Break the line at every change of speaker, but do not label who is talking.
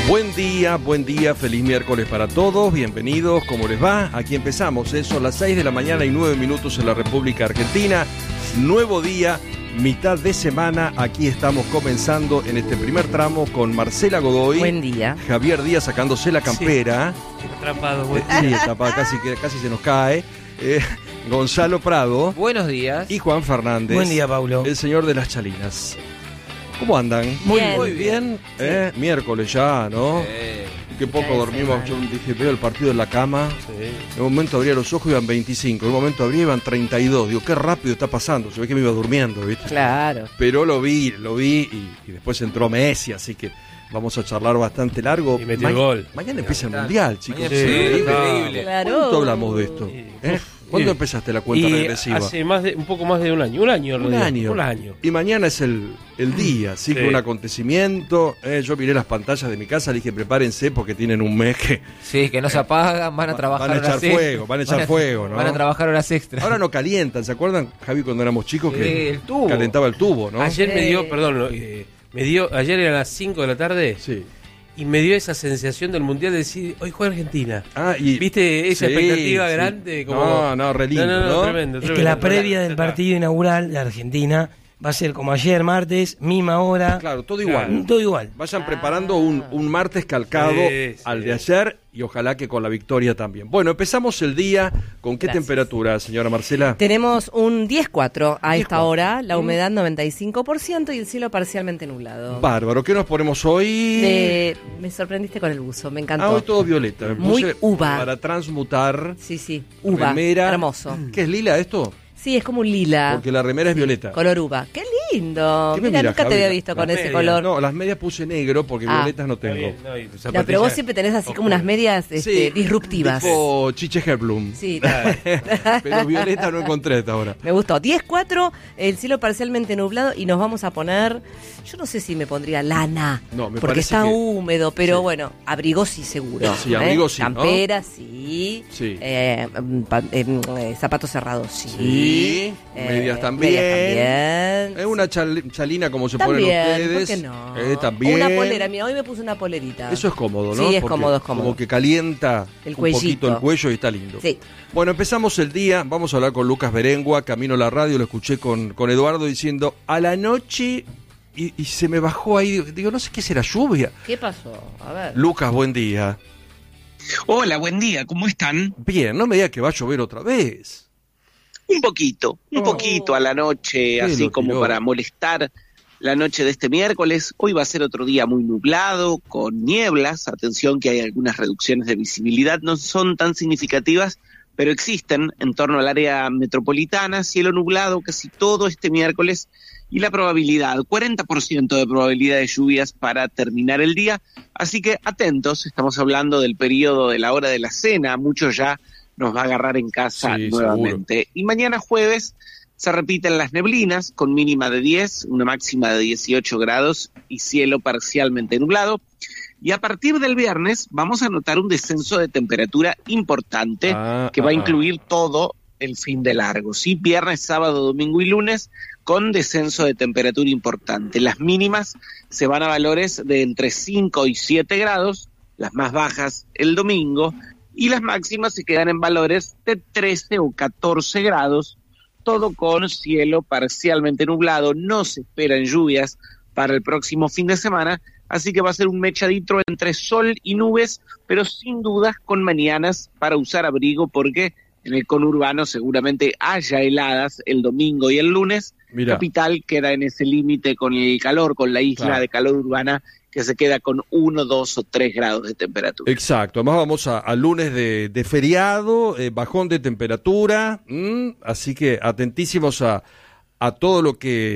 Buen día, feliz miércoles para todos, bienvenidos, ¿cómo les va? Aquí empezamos, son las 6 de la mañana y 9 minutos en la República Argentina, nuevo día, mitad de semana, aquí estamos comenzando en este primer tramo con Marcela Godoy.
Buen día.
Javier Díaz sacándose la campera.
Sí, atrapado, buen
Sí, tapada, casi se nos cae. Gonzalo Prado.
Buenos días.
Y Juan Fernández.
Buen día, Paulo.
El señor de las chalinas. ¿Cómo andan?
Bien.
Muy bien.
Sí.
Miércoles ya, ¿no? Qué poco
Ya
dormimos. Yo dije, veo el partido en la cama. En un momento abría los ojos y iban 25. En un momento abría y iban 32. Digo, qué rápido está pasando. Se ve que me iba durmiendo, ¿viste?
Claro.
Pero lo vi y después entró Messi, así que vamos a charlar bastante largo.
Y metió el gol.
Mañana empieza el Mundial, chicos.
Sí,
Increíble.
Claro.
¿Cuánto hablamos de esto? ¿Cuándo empezaste la cuenta regresiva?
Hace un poco más de un año. Un año.
Y mañana es el día, así que
Sí.
un acontecimiento. Yo miré las pantallas de mi casa, le dije prepárense porque tienen un mes que
Sí, que no se apagan, van a trabajar
van a echar
horas extras.
fuego, van a echar fuego, ¿no?
Van a trabajar horas extras.
Ahora no calientan, ¿se acuerdan, Javi, cuando éramos chicos que
El tubo.
calentaba el tubo, ¿no?
Ayer ayer era a las 5 de la tarde
Sí.
y me dio esa sensación del Mundial de decir, hoy juega Argentina.
Y
¿Viste esa
sí,
expectativa
sí.
grande? Como...
No, re lindo, ¿no?
Tremendo,
Es que la previa del partido inaugural de Argentina va a ser como ayer, martes, misma hora.
Claro, todo igual.
Todo igual.
Vayan preparando un martes calcado
Sí, sí.
al de ayer y ojalá que con la victoria también. Bueno, empezamos el día con qué
Gracias.
temperatura, señora Marcela.
Tenemos un 10-4 a esta
10-4.
hora, la humedad 95% y el cielo parcialmente nublado.
Bárbaro, ¿qué nos ponemos hoy?
Me sorprendiste con el buzo, me
Hoy
encantó.
todo violeta. Me
Muy
puse
uva.
para transmutar.
Sí, uva,
Remera.
hermoso.
¿Qué es lila esto?
Sí, es como un lila,
Porque la remera es violeta.
color uva. ¡Qué lindo!
¿Qué me
Mira,
mira,
nunca te
Javi?
había visto con
Las
ese
medias.
color.
No, las medias puse negro porque violetas no tengo.
No, pero vos siempre tenés así como unas medias
Sí,
disruptivas.
Tipo Chiche Herblum.
Sí,
Pero violeta no encontré hasta ahora.
me gustó. 10-4, el cielo parcialmente nublado y nos vamos a poner, yo no sé si me pondría lana,
No, me
porque
parece
está
que-
húmedo, pero
sí.
bueno, abrigo sí seguro.
Sí, abrigo sí, ¿no?
Campera sí,
Sí.
zapatos cerrados sí.
Sí, medias también.
Medias también.
Es una chalina como se
También,
ponen ustedes.
¿por qué no?
También.
Una polera, mira, hoy me puse una polerita.
Eso es cómodo, ¿no?
Sí, es
Porque
cómodo, es cómodo.
Como que calienta
El
un
cuellito.
poquito el cuello y está lindo.
Sí.
Bueno, empezamos el día, vamos a hablar con Lucas Berengua, camino a la radio, lo escuché con Eduardo diciendo, a la noche, y se me bajó ahí, digo, no sé qué será, lluvia.
¿Qué pasó? A ver.
Lucas, buen día.
Hola, buen día, ¿cómo están?
Bien, no me diga que va a llover otra vez.
Un poquito a la noche, así
lo
como
tiró.
para molestar la noche de este miércoles. Hoy va a ser otro día muy nublado, con nieblas. Atención que hay algunas reducciones de visibilidad, no son tan significativas, pero existen en torno al área metropolitana. Cielo nublado casi todo este miércoles y la probabilidad, 40% de probabilidad de lluvias para terminar el día. Así que atentos, estamos hablando del periodo de la hora de la cena, muchos ya nos va a agarrar en casa
Sí,
nuevamente. Y mañana jueves se repiten las neblinas con mínima de 10, una máxima de 18 grados y cielo parcialmente nublado. Y a partir del viernes vamos a notar un descenso de temperatura importante que va a incluir todo el fin de largo, ¿sí? Viernes, sábado, domingo y lunes con descenso de temperatura importante. Las mínimas se van a valores de entre 5 y 7 grados, las más bajas el domingo, y las máximas se quedan en valores de 13 o 14 grados, todo con cielo parcialmente nublado. No se esperan lluvias para el próximo fin de semana, así que va a ser un mechadito entre sol y nubes, pero sin dudas con mañanas para usar abrigo, porque en el conurbano seguramente haya heladas el domingo y el lunes.
Mirá.
Capital queda en ese límite con el calor, con la isla
Claro.
de calor urbana, que se queda con 1, 2 o 3 grados de temperatura.
Exacto, además vamos a lunes de feriado, bajón de temperatura, así que atentísimos a todo lo que